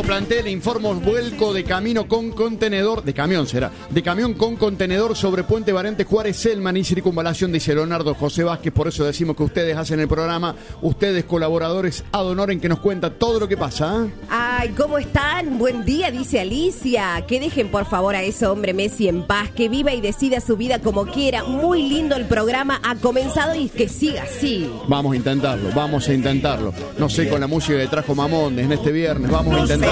plantel, informo vuelco de camino con contenedor, de camión con contenedor sobre Puente Variante Juárez, Selman y circunvalación, dice Leonardo José Vázquez. Por eso decimos que ustedes hacen el programa, ustedes colaboradores ad honorem, que nos cuenta todo lo que pasa. Ay, ¿cómo están? Buen día, dice Alicia. Que dejen por favor a ese hombre Messi en paz, que viva y decida su vida como quiera. Muy lindo el programa, ha comenzado y que siga así. Vamos a intentarlo. No sé, con la música que trajo Mamondes en este viernes, vamos a intentarlo.